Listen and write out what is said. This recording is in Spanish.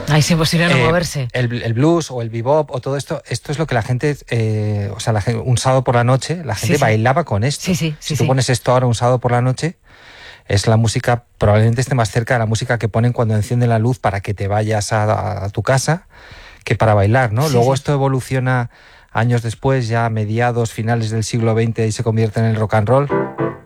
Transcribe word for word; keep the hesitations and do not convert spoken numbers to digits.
Ahí es imposible no Eh, moverse. el, el blues o el bebop o todo esto, esto es lo que la gente, eh, o sea, la gente, un sábado por la noche, la gente Sí, sí. bailaba con esto. Sí, sí, sí, si tú sí. pones esto ahora un sábado por la noche, es la música, probablemente esté más cerca de la música que ponen cuando encienden la luz para que te vayas a, a, a tu casa, que para bailar, ¿no? Sí, Luego sí. esto evoluciona años después, ya a mediados, finales del siglo veinte, y se convierte en el rock and roll.